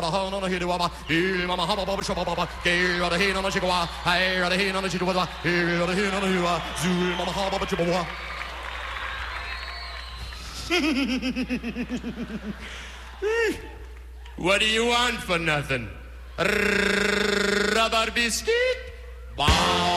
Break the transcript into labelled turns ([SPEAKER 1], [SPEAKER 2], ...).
[SPEAKER 1] What do you want for nothing? Rubber biscuit? Bye.